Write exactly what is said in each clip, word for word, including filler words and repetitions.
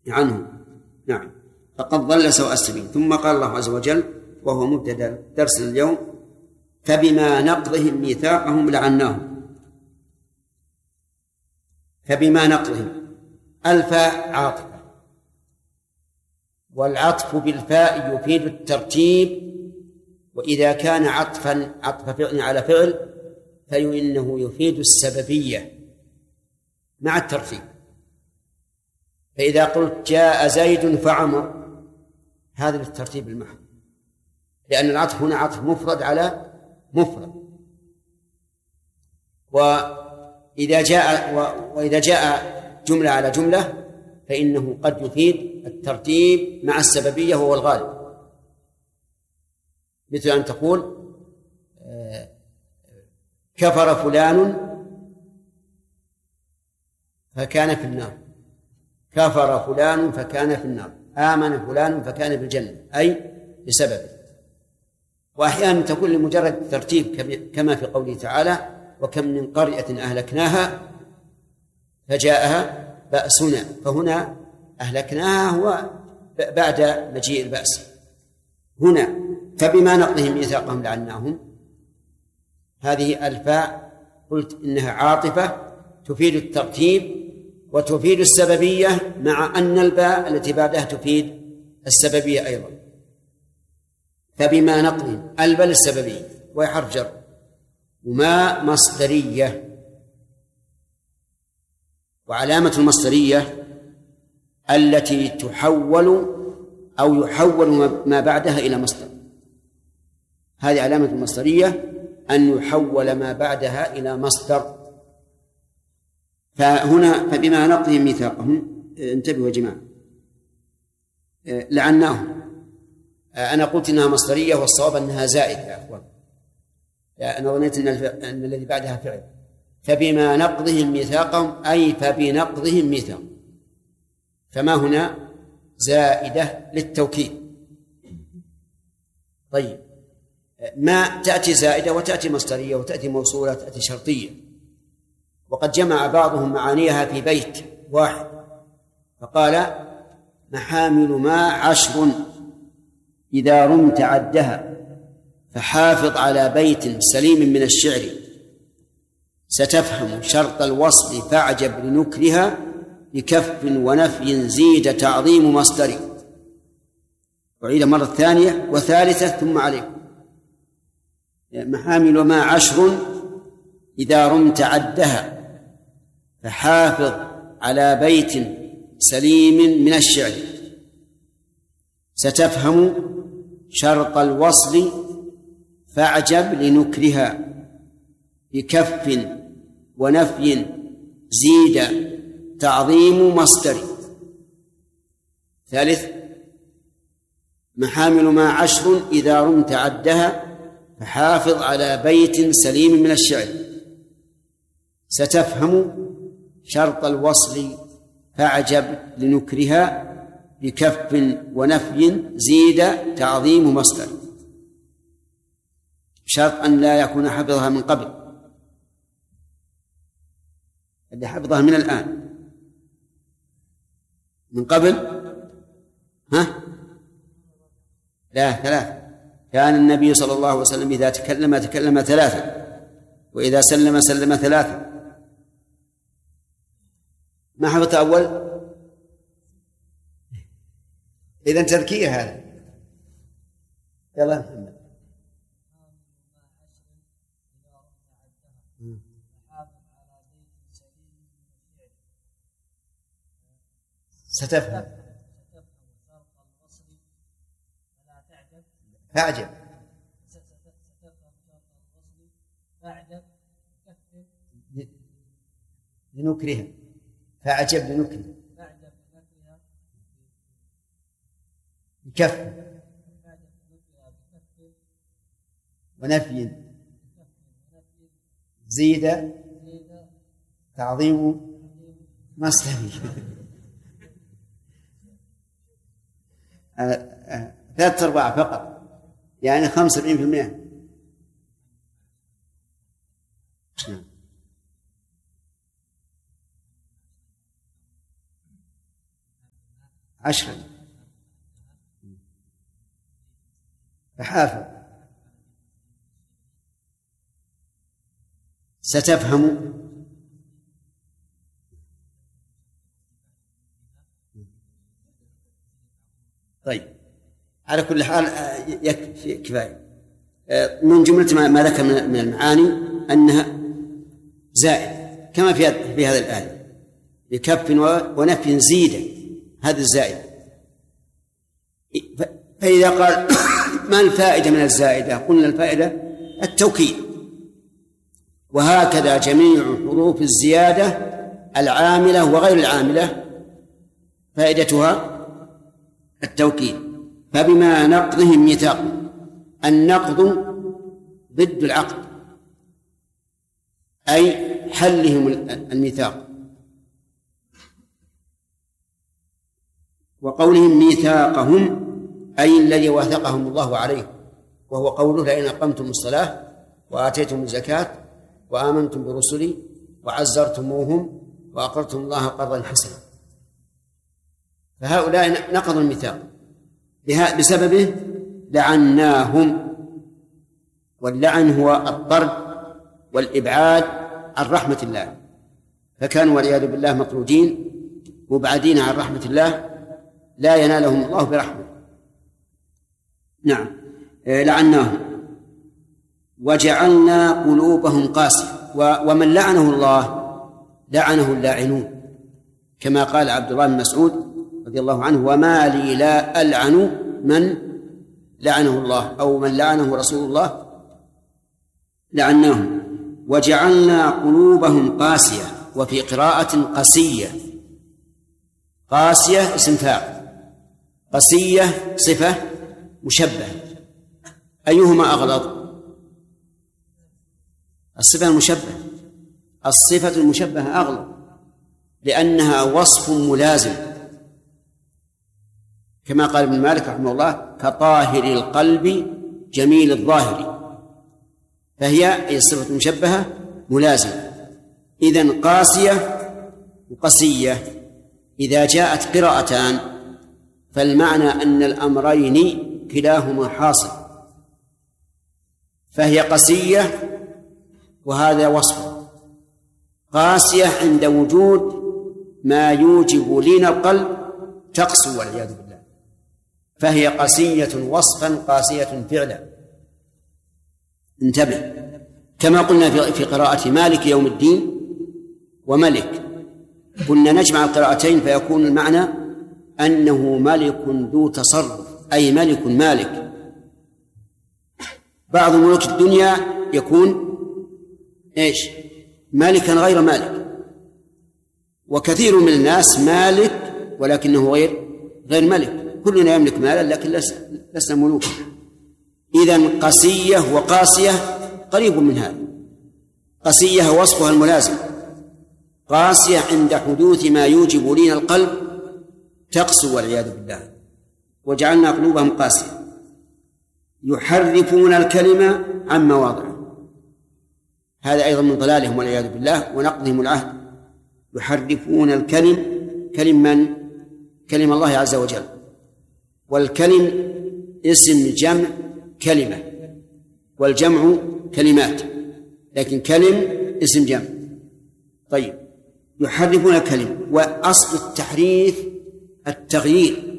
عنه. نعم. فقد ضل سواء السبيل. ثم قال الله عز وجل وهو مبتدأ درس اليوم: فبما نقضهم ميثاقهم لعناهم. فبما نقضهم، الفاء عاطفة، والعطف بالفاء يفيد الترتيب، وإذا كان عطفا عطف فعل على فعل فإنه يفيد السببية مع الترتيب. فإذا قلت جاء زيد فعمر، هذا بالترتيب المحض، لأن العطف هنا عطف مفرد على مفرد. وإذا جاء وإذا جاء جملة على جملة فإنه قد يفيد الترتيب مع السببية وهو الغالب، مثل أن تقول كفر فلان فكان في النار، كفر فلان فكان في النار، آمن فلان فكان في الجنة، أي بسببه. وأحيانا تكون لمجرد الترتيب كما في قوله تعالى: وكم من قرية أهلكناها فجاءها بأسنا. فهنا أهلكناها هو بعد مجيء البأس. هنا فبما نقضهم ميثاقهم لعناهم، هذه الفاء قلت إنها عاطفة تفيد الترتيب وتفيد السببية، مع أن الباء التي بعدها تفيد السببية أيضا. فبما نقضهم، الباء السببية وهي حرف جر، وما مصدرية، وعلامة المصدرية التي تحول أو يحول ما بعدها إلى مصدر. هذه علامة المصدرية، أن يحول ما بعدها إلى مصدر. فهنا فبما نقضهم ميثاقهم، انتبهوا يا جماعة، لعناهم. أنا قلت إنها مصدرية والصواب أنها زائدة يا أخوان، أنا ظنيت أن, أن الذي بعدها فعل. فبما نقضهم ميثاقهم أي فبنقضهم ميثاق، فما هنا زائدة للتوكيد. طيب، ما تأتي زائدة وتأتي مصدرية وتأتي موصولة وتأتي شرطية، وقد جمع بعضهم معانيها في بيت واحد فقال: محامل ما عشر إذا رمت عدها، فحافظ على بيت سليم من الشعر، ستفهم شرط الوصل فاعجب لنكرها، بكف ونفي زيد تعظيم مصدر. وعيد مرة ثانية وثالثة ثم عليكم. محامل ما عشر إذا رمت عدها، فحافظ على بيت سليم من الشعر، ستفهم شرط الوصل فاعجب لنكرها، بكف ونفي زيد تعظيم مصدر. ثالث: محامل ما عشر إذا رمت عدها، فحافظ على بيت سليم من الشعر، ستفهم شرط الوصل فاعجب لنكرها، بكف ونفي زيد تعظيم مصدر. شرط أن لا يكون حفظها من قبل، اللي حفظها من الآن. من قبل ها لا ثلاثة. كان النبي صلى الله عليه وسلم إذا تكلم تكلم ثلاثة، وإذا سلم سلم ثلاثة. ما حفظت أول؟ إذن تركيه هذا. يلا محمد. ستفهم فاعجب لنكرها، فاعجب لنكرها، بكف ونفي زيد تعظيم مصدر. ثلاثة أرباع فقط، يعني خمسة وسبعين في المئة. عشرا فحافظ ستفهم. طيب على كل حال يكفي كفاية. من جملة ما ذكر من المعاني أنها زائد كما في هذا الآية بكف ونفي زيد، هذا الزائد. فإذا قال ما الفائدة من الزائدة؟ قلنا الفائدة التوكيد، وهكذا جميع حروف الزيادة العاملة وغير العاملة فائدتها التوكيد. فبما نقضهم ميثاقهم، النقض ضد العقد أي حلهم الميثاق، وقولهم ميثاقهم أي الذي واثقهم الله عليه، وهو قوله لئن أقمتم الصلاة وآتيتم الزكاة وآمنتم برسلي وعزرتموهم وأقرضتم الله قرضا حسنا. فهؤلاء نقضوا الميثاق بسببه لعناهم، واللعن هو الطرد والإبعاد عن رحمة الله، فكانوا والعياذ بالله مطرودين مبعدين عن رحمة الله لا ينالهم الله برحمة. نعم لعناهم وجعلنا قلوبهم قاسية، ومن لعنه الله لعنه اللاعنون، كما قال عبد الله بن مسعود رضي الله عنه وما لي لا ألعن من لعنه الله أو من لعنه رسول الله لعناهم. وجعلنا قلوبهم قاسية، وفي قراءة قسية. قاسية اسم فاعل، قسية صفة مشبهة، أيهما أغلظ؟ الصفة المشبهة، الصفة المشبهة أغلظ لأنها وصف ملازم، كما قال ابن مالك رحمه الله كطاهر القلب جميل الظاهر، فهي أي الصفة المشبهة ملازمة. إذن قاسية وقسية إذا جاءت قراءتان فالمعنى أن الأمرين كلاهما حاصل، فهي قسية وهذا وصف، قاسية عند وجود ما يوجب لين القلب تقسو والعياذ بالله، فهي قسية وصفا قاسية فعلا. انتبه، كما قلنا في قراءة مالك يوم الدين وملك، قلنا نجمع القراءتين فيكون المعنى أنه ملك ذو تصرف، أي ملك مالك. بعض ملوك الدنيا يكون إيش؟ مالكا غير مالك، وكثير من الناس مالك ولكنه غير غير ملك، كلنا يملك مالا لكن لسنا ملوكا. إذن قسية وقاسية قريب من هذا، قسية وصفها الملازم، قاسية عند حدوث ما يوجب لين القلب تقسو والعياذ بالله. وجعلنا قلوبهم قاسية يحرفون الكلمة عن مواضعه، هذا أيضا من ضلالهم والعياذ بالله ونقضهم العهد. يحرفون الكلم، كلم من؟ كلم الله عز وجل، والكلم اسم جمع كلمة، والجمع كلمات، لكن كلم اسم جمع. طيب يحرفون الكلم، وأصل التحريف التغيير،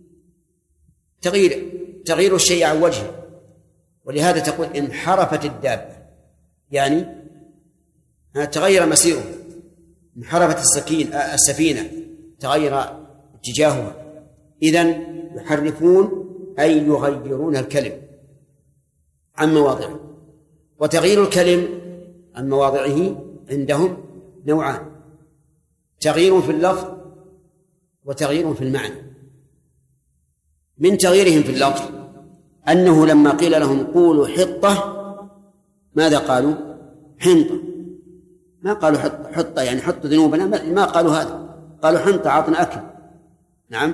تغيير تغيير الشيء عن وجهه، ولهذا تقول انحرفت الدابة، يعني تغير مسيره، انحرفت السكين السفينة تغير اتجاهها. إذن يحرفون أي يغيرون الكلم عن مواضعه. وتغيير الكلم عن مواضعه عندهم نوعان، تغيير في اللفظ وتغيير في المعنى. من تغييرهم في اللفظ أنه لما قيل لهم قولوا حطة ماذا قالوا؟ حنطة، ما قالوا حطة, حطة يعني حط ذنوبنا، ما قالوا هذا، قالوا حنطة عطنا أكل. نعم.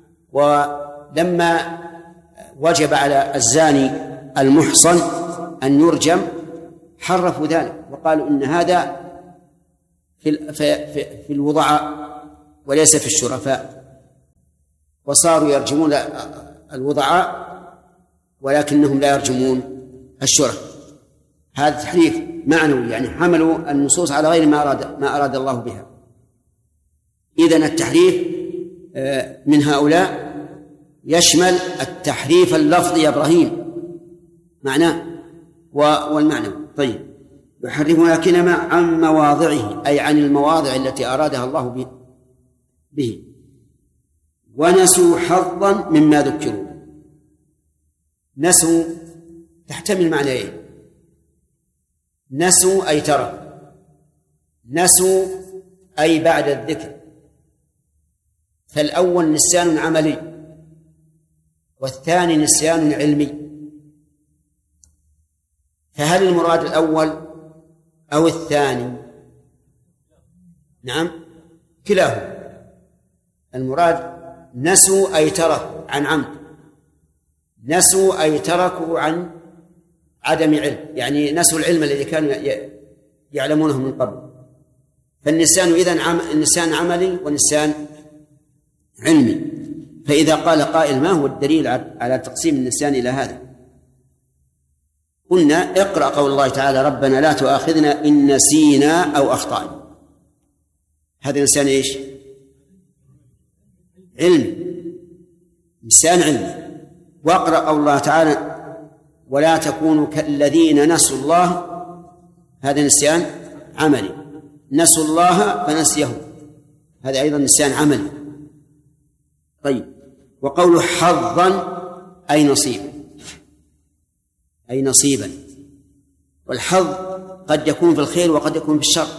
ولما وجب على الزاني المحصن أن يرجم حرفوا ذلك وقالوا إن هذا في في في الوضعاء وليس في الشرفاء، وصاروا يرجمون الوضعاء ولكنهم لا يرجمون الشرف. هذا تحريف معنوي، يعني حملوا النصوص على غير ما أراد ما أراد الله بها. إذن التحريف من هؤلاء يشمل التحريف اللفظي يا إبراهيم معناه والمعنى. طيب، يحرفون الكلمة عن مواضعه، أي عن المواضع التي أرادها الله به. ونسوا حظا مما ذكروا. نسوا تحتمل معنيين: نسوا أي تركوا، نسوا أي بعد الذكر. فالأول نسيان عملي والثاني نسيان علمي. فهل المراد الأول أو الثاني؟ نعم، كلاهما. المراد نسوا أي تركوا عن عمد، نسوا أي تركوا عن عدم علم، يعني نسوا العلم الذي كانوا يعلمونه من قبل. فالنسيان إذن عم... النسيان عملي ونسيان علمي. فإذا قال قائل: ما هو الدليل على تقسيم النسيان إلى هذا؟ قلنا: اقرأ قول الله تعالى: ربنا لا تؤاخذنا إن نسينا أو أخطأنا. هذا نسيان إيش؟ علم، نسيان علمي. واقرأ قول الله تعالى: ولا تكونوا كالذين نسوا الله. هذا نسيان عملي. نسوا الله فنسيهم، هذا أيضا نسيان عملي. طيب، وقول حظا أي نصيبا، أي نصيبا. والحظ قد يكون في الخير وقد يكون في الشر.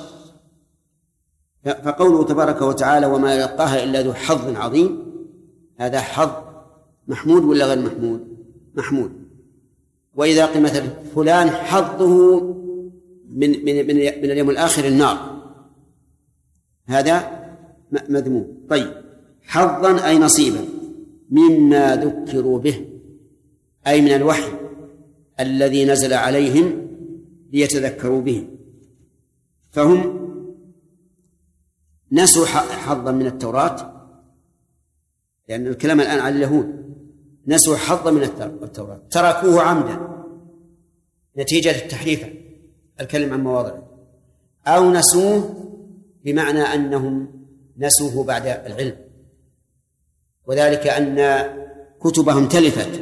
فقوله تبارك وتعالى: وما يلقاها إلا ذو حظ عظيم، هذا حظ محمود ولا غير محمود؟ محمود. وإذا قيل مثلا فلان حظه من, من, من, من اليوم الآخر النار، هذا مذموم. طيب، حظا أي نصيبا مما ذكروا به، أي من الوحي الذي نزل عليهم ليتذكروا به. فهم نسوا حظا من التوراة، لأن الكلام الآن على اليهود. نسوا حظا من التوراة، تركوه عمدا نتيجة التحريف الكلم عن مواضعه، أو نسوه بمعنى أنهم نسوه بعد العلم، وذلك أن كتبهم تلفت،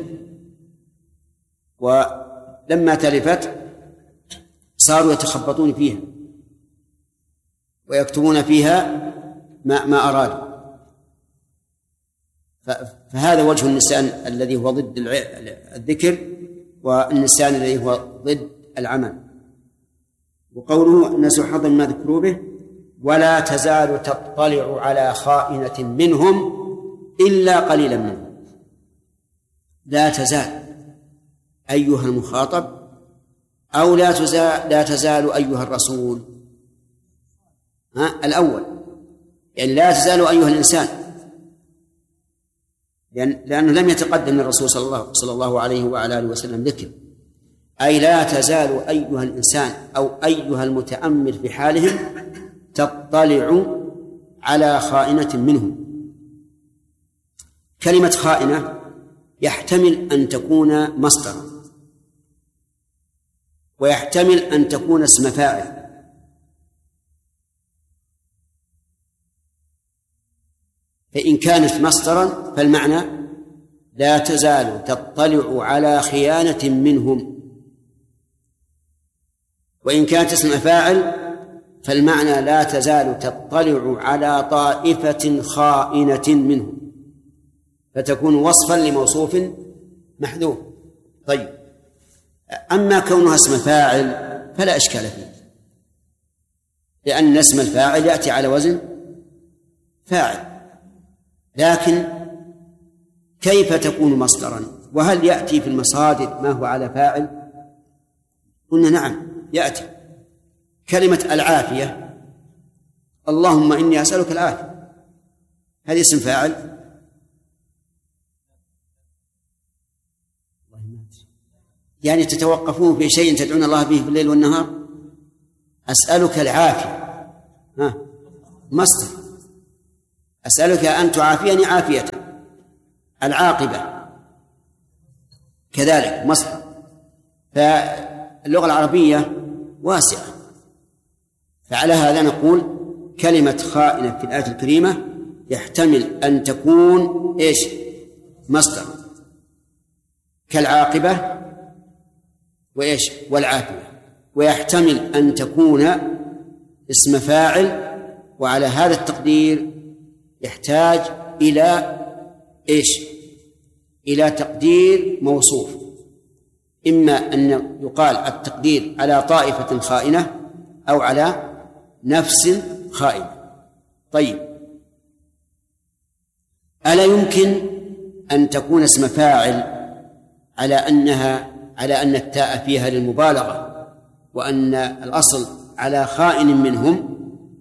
ولما تلفت صاروا يتخبطون فيها ويكتبون فيها ما, ما أرادوا. فهذا وجه النسيان الذي هو ضد الذكر، والنسيان الذي هو ضد العمل. وقوله: نسوا حظا مما ذكروا به ولا تزال تطلع على خائنة منهم إلا قليلا منهم. لا تزال أيها المخاطب، أو لا تزال, لا تزال أيها الرسول. ها؟ الأول يعني لا تزال أيها الإنسان، لأن لأنه لم يتقدم الرسول صلى الله, صلى الله عليه وعلى آله وسلم ذكر. أي لا تزال أيها الإنسان أو أيها المتأمل في حالهم تطلع على خائنة منهم. كلمة خائنة يحتمل أن تكون مصدرا، ويحتمل أن تكون اسم فاعل. فإن كانت مصدرا فالمعنى لا تزال تطلع على خيانة منهم، وإن كانت اسم فاعل فالمعنى لا تزال تطلع على طائفة خائنة منهم، فتكون وصفا لموصوف محذوف. طيب، أما كونها اسم فاعل فلا إشكال فيه، لأن اسم الفاعل يأتي على وزن فاعل. لكن كيف تكون مصدرا؟ وهل يأتي في المصادر ما هو على فاعل؟ قلنا نعم يأتي. كلمة العافية، اللهم إني أسألك العافية، هذه اسم فاعل؟ يعني تتوقفون في شيء تدعون الله به في الليل والنهار؟ أسألك العافية، ها مصدر، أسألك أن تعافيني عافية. العاقبة كذلك مصدر. فاللغة العربية واسعة، فعلى هذا نقول كلمة خائنة في الآية الكريمة يحتمل أن تكون إيش؟ مصدر كالعاقبة وإيش؟ والعاقبة، ويحتمل أن تكون اسم فاعل، وعلى هذا التقدير يحتاج إلى إيش؟ إلى تقدير موصوف، إما أن يقال التقدير على طائفة خائنة أو على نفس خائنة. طيب، ألا يمكن أن تكون اسم فاعل على أنها على أن التاء فيها للمبالغة، وأن الأصل على خائن منهم،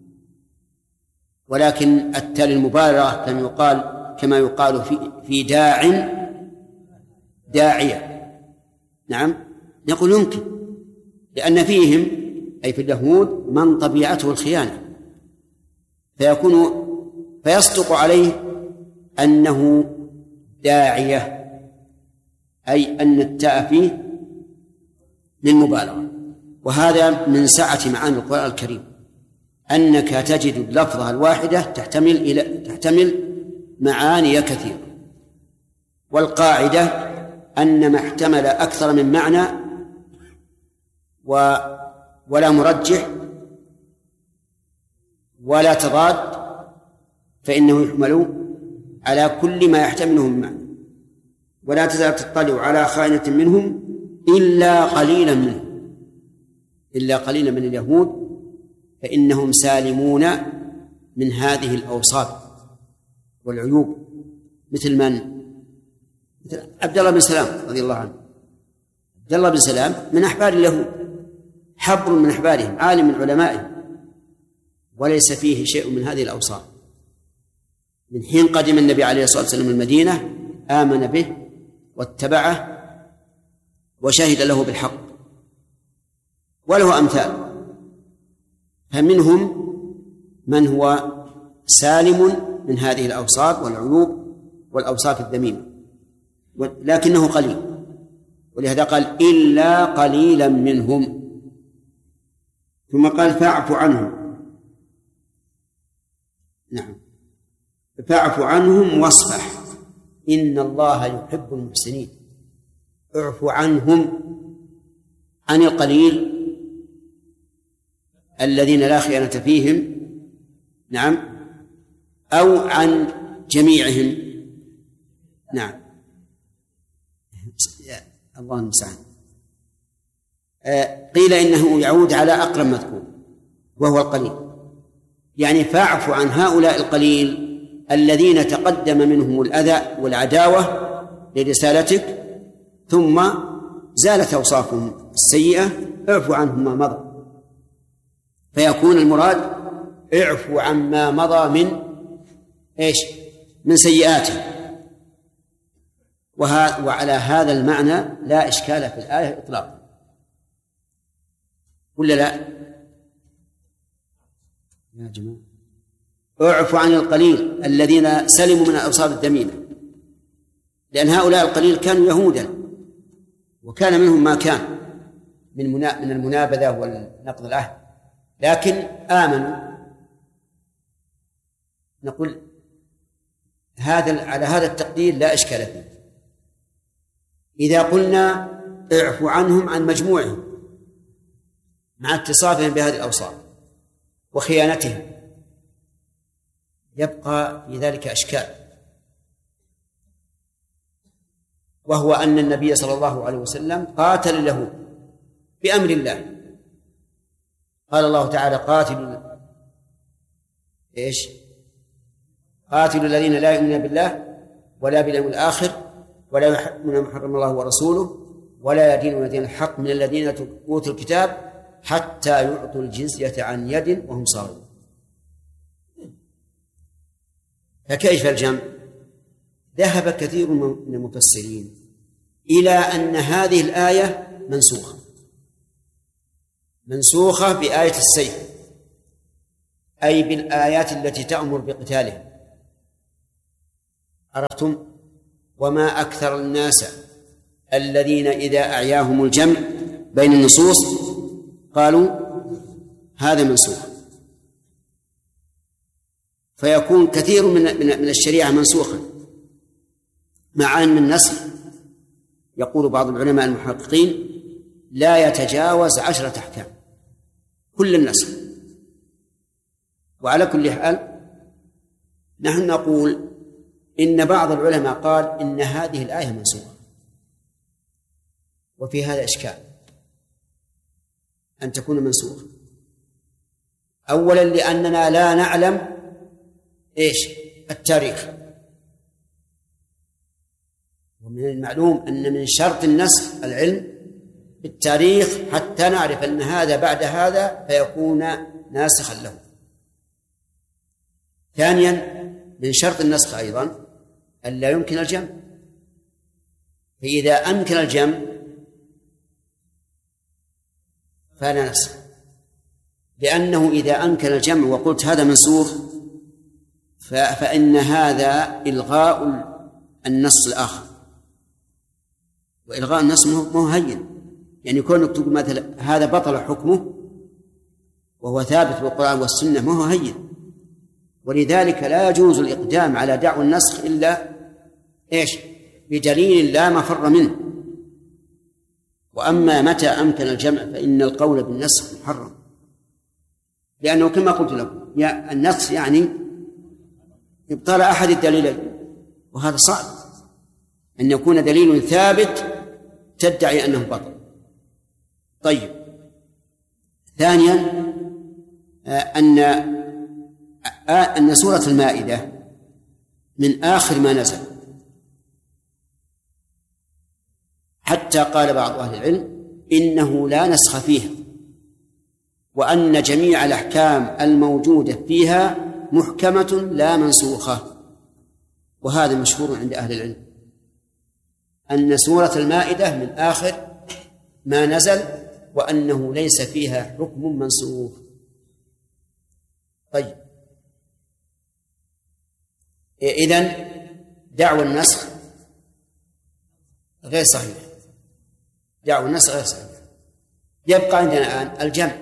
ولكن التاء للمبالغة كما يقال كما يقال في في داع داعية؟ نعم، نقول يمكن، لأن فيهم أي في اليهود من طبيعته الخيانة، فيكون فيصدق عليه أنه داعية، أي أن التاء فيه للمبالغة. وهذا من سعة معاني القرآن الكريم، أنك تجد اللفظة الواحدة تحتمل إلى تحتمل معاني كثيرة. والقاعدة أن ما احتمل أكثر من معنى و ولا مرجح ولا تضاد فإنه يحمل على كل ما يحتمله من معنى. ولا تزال تطلع على خائنة منهم إلا قليلا منهم، إلا قليلا من اليهود، فإنهم سالمون من هذه الأوصاف والعيوب. مثل من؟ مثل عبد الله بن سلام رضي الله عنه. عبد الله بن سلام من أحبار اليهود، حبر من أحبارهم، عالم من علمائهم، وليس فيه شيء من هذه الأوصاف. من حين قدم النبي عليه الصلاة والسلام المدينة آمن به واتبعه وشهد له بالحق، وله أمثال. فمنهم من هو سالم من هذه الأوصاف والعيوب والأوصاف الذميمة، لكنه قليل، ولهذا قال إلا قليلا منهم. ثم قال فاعف عنهم. نعم، فاعف عنهم واصفح إن الله يحب المحسنين. اعف عنهم، عن القليل الذين لا خيانة فيهم، نعم، أو عن جميعهم، نعم، الله المستعان. قيل إنه يعود على أقرب مذكور وهو القليل، يعني فاعف عن هؤلاء القليل الذين تقدم منهم الأذى والعداوة لرسالتك ثم زالت أوصافهم السيئة، اعفو عنهم ما مضى. فيكون المراد اعفو عما مضى من إيش؟ من سيئاته. وعلى هذا المعنى لا إشكال في الآية إطلاقا، ولا لا يا جماعة؟ اعفو عن القليل الذين سلموا من الأوصاف الذميمة، لأن هؤلاء القليل كانوا يهودا، وكان منهم ما كان من من المنابذة والنقض العهد، لكن آمنوا. نقول هذا على هذا التقدير لا إشكال فيه. إذا قلنا اعفو عنهم عن مجموعهم مع اتصافهم بهذه الأوصاف وخيانتهم، يبقى في ذلك أشكال، وهو أن النبي صلى الله عليه وسلم قاتل اليهود بأمر الله. قال الله تعالى قاتلوا إيش؟ قاتلوا الذين لا يؤمنون بالله ولا باليوم الآخر ولا يحرمون ما حرم الله ورسوله ولا يدينون دين الحق من الذين أوتوا الكتاب حتى يعطوا الجزية عن يد وهم صاغرون. فكيف الجمع؟ ذهب كثير من المفسرين إلى أن هذه الآية منسوخة منسوخة بآية السيف، أي بالآيات التي تأمر بقتالهم. عرفتم؟ وما أكثر الناس الذين إذا أعياهم الجمع بين النصوص قالوا هذا منسوخ، فيكون كثير من من الشريعة منسوخا، مع أن النسخ يقول بعض العلماء المحققين لا يتجاوز عشرة أحكام كل النسخ. وعلى كل حال نحن نقول إن بعض العلماء قال إن هذه الآية منسوخة، وفي هذا إشكال أن تكون منسوخة. أولا لأننا لا نعلم إيش التاريخ، ومن المعلوم أن من شرط النسخ العلم بالتاريخ حتى نعرف أن هذا بعد هذا فيكون ناسخا له. ثانيا من شرط النسخ أيضا أن لا يمكن الجمع، فإذا أمكن الجمع فلا نسخ، لأنه إذا أمكن الجمع وقلت هذا منسوخ فإن هذا إلغاء النص الآخر، وإلغاء النص مو هين، يعني كونك تقول مثلا هذا بطل حكمه وهو ثابت بالقرآن والسنة ما هو هين. ولذلك لا يجوز الإقدام على دعوى النسخ إلا إيش بدليل لا مفر منه. وأما متى أمكن الجمع فإن القول بالنسخ محرم، لأنه كما قلت لكم يا النسخ يعني إبطال أحد الدليلين، وهذا صعب أن يكون دليل ثابت تدعي أنه بطل. طيب ثانيا أن أن سورة المائدة من آخر ما نزل، حتى قال بعض أهل العلم إنه لا نسخ فيها، وأن جميع الأحكام الموجودة فيها محكمة لا منسوخة. وهذا مشهور عند أهل العلم أن سورة المائدة من آخر ما نزل، وأنه ليس فيها حكم منسوخ. طيب إذن دعوى النسخ غير صحيح، دعوى النسخ غير صحيح. يبقى عندنا الآن الجمع.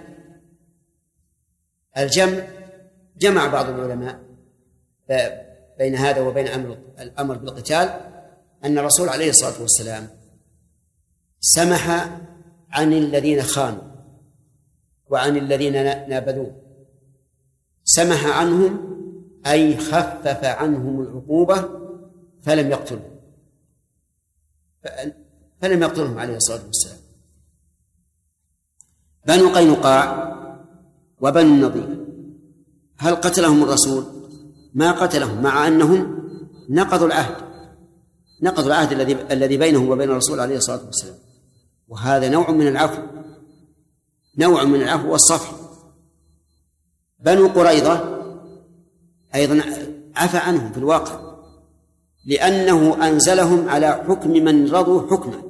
الجمع جمع بعض العلماء بين هذا وبين أمر الأمر بالقتال، أن الرسول عليه الصلاة والسلام سمح عن الذين خانوا وعن الذين نابذوه، سمح عنهم أي خفف عنهم العقوبة فلم يقتلهم فلم يقتلهم عليه الصلاة والسلام. بنو قينقاع وبنو النضير هل قتلهم الرسول؟ ما قتلهم، مع أنهم نقضوا العهد نقضوا العهد الذي الذي بينهم وبين الرسول عليه الصلاة والسلام، وهذا نوع من العفو نوع من العفو والصفح. بنو قريظة أيضا عفى عنهم في الواقع، لأنه أنزلهم على حكم من رضوا حكمه،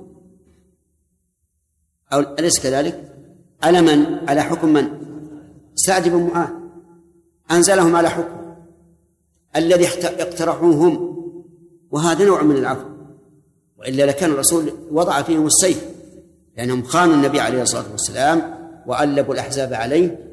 أو أليس كذلك؟ على من؟ على حكم من؟ سعد بن معاذ أنزلهم على حكم الذي اقترحوه هم، وهذا نوع من العفو. وإلا لكان الرسول وضع فيهم السيف، لأنهم خانوا النبي عليه الصلاة والسلام وألبوا الأحزاب عليه،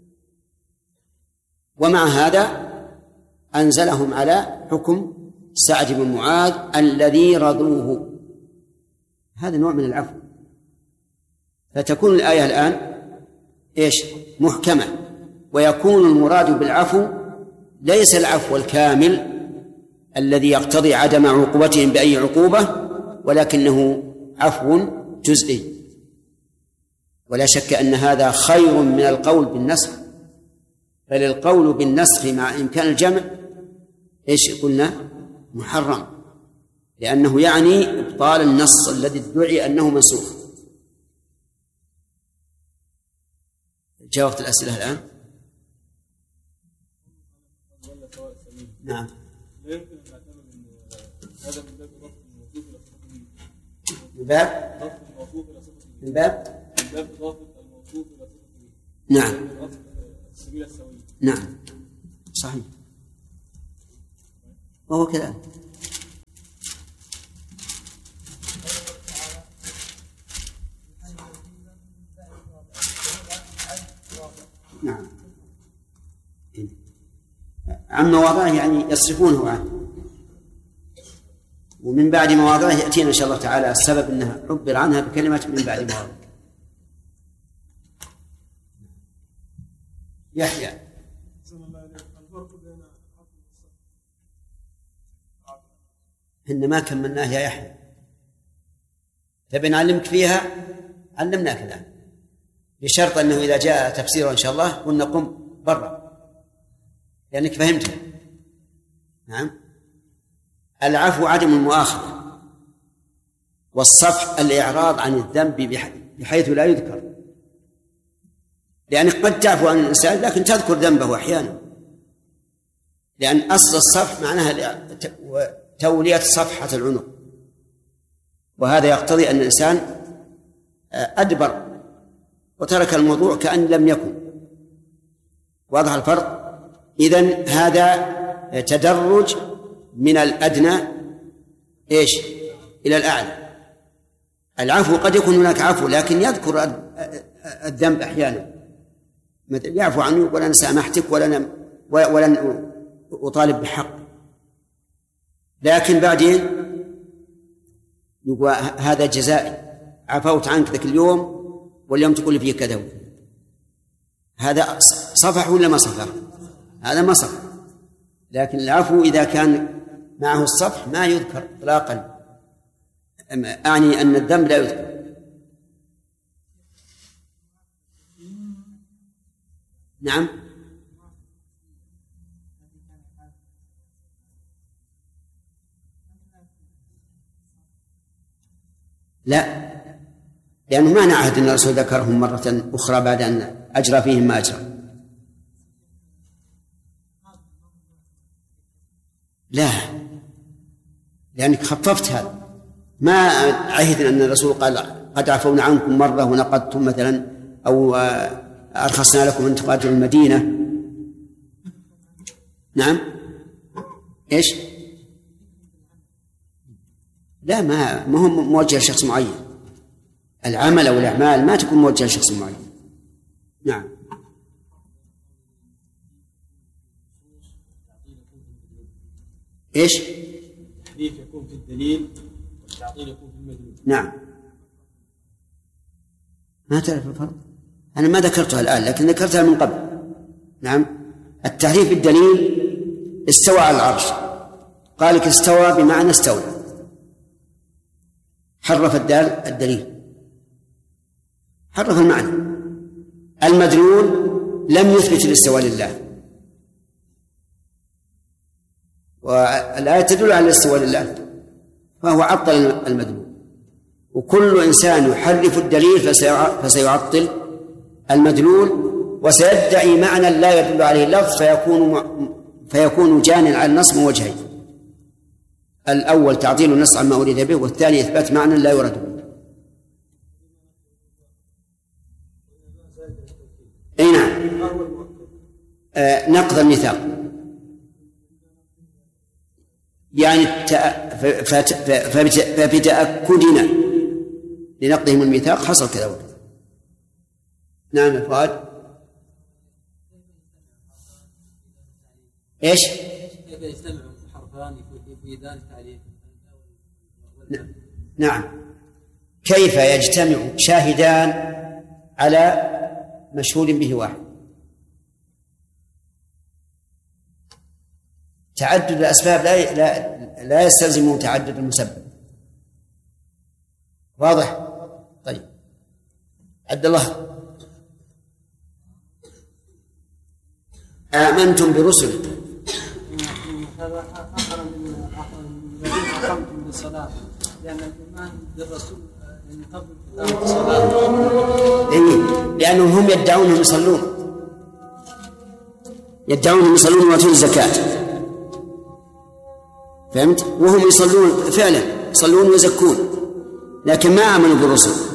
ومع هذا أنزلهم على حكم سعد بن معاذ الذي رضوه. هذا نوع من العفو. فتكون الآية الآن إيش؟ محكمة، ويكون المراد بالعفو ليس العفو الكامل الذي يقتضي عدم عقوبتهم بأي عقوبة، ولكنه عفو جزئي. ولا شك أن هذا خير من القول بالنسخ، بل القول بالنسخ مع إمكان الجمع إيش قلنا؟ محرم، لأنه يعني إبطال النص الذي ادعي أنه منسوخ. جاوبت الأسئلة الآن؟ نعم. من باب من باب نعم نعم صحيح، وهو كذلك. عن مواضعه يعني يصرفونه عنه، ومن بعد مواضعه يأتينا إن شاء الله تعالى السبب أنها عبر عنها بكلمة من بعد مواضعه. يحيى إن ما كملناه يا يحيى، تبي نعلمك فيها علمناك الآن، بشرط أنه إذا جاء تفسيره إن شاء الله قلنا قم برا لأنك فهمته. نعم. العفو عدم المؤاخذة، والصفح الإعراض عن الذنب بحيث لا يذكر، لأنك قد تعفو عن الإنسان لكن تذكر ذنبه أحيانا، لأن أصل الصفح معناها تولية صفحة العنق، وهذا يقتضي أن الإنسان أدبر وترك الموضوع كأن لم يكن. واضح الفرق؟ إذن هذا تدرج من الأدنى إيش إلى الأعلى. العفو قد يكون هناك عفو لكن يذكر الذنب أحيانا، مثل يعفو عنه ولن سامحتك ولن ولن أطالب بحق، لكن بعدين يقول هذا جزائي، عفوت عنك ذاك اليوم واليوم تقول لي فيه كذا. هذا صفح ولا ما صفح؟ هذا ما صفح. لكن العفو إذا كان معه الصفح ما يذكر إطلاقا، أعني أن الذنب لا يذكر. نعم. لا، لأنه ما نعهد أن الرسول ذكرهم مرة أخرى بعد أن أجرى فيهم ما أجرى. لا، لأنك خففت هذا، ما عهد أن الرسول قال قد عفونا عنكم مرة ونقضتم مثلا، أو أرخصنا لكم أن تقاتلوا المدينة. نعم. إيش؟ لا، ما ما هو موجه لشخص معين. العمل أو الأعمال ما تكون موجهة لشخص معين. نعم. إيش؟ التحريف يكون في الدليل والتعطيل يكون في المدلول. نعم. ما تعرف الفرق؟ أنا ما ذكرتها الآن لكن ذكرتها من قبل. نعم. التحريف بالدليل استوى على العرش، قال لك استوى بمعنى استولى، حرف الدال الدليل، حرف المعنى. المدلول لم يثبت الاستواء لله، والآية تدل على الاستواء لله، فهو عطل المدلول. وكل إنسان يحرف الدليل فسيعطل المدلول، وسيدعي معنى لا يدل عليه اللفظ، فيكون فيكون جانيا على النص من وجهين: الأول تعطيل النص عما أريد به، والثاني إثبات معنى لا يراد به. أي نعم. آه نقض الميثاق، يعني فبتأكدنا لنقضهم الميثاق حصل كذا وكذا. نعم يا فؤاد. ايش؟ كيف يجتمع حرفان يفيدان التعليل؟ نعم. كيف يجتمع شاهدان على مشهود به واحد؟ تعدد الأسباب لا لا لا يستلزم تعدد المسبب. واضح؟ طيب. عبد الله. آمنتم برسل. هذا أخر من الذين أقمتم بالصلاة، لأن الإيمان بالرسول من قبل إقامة الصلاة. إيه، لأنهم هم يدعون أنهم يصلون، يدعون أنهم يصلون ويؤتون الزكاة، فهمت؟ وهم يصلون فعلا، يصلون ويزكون، لكن ما آمنوا بالرسل.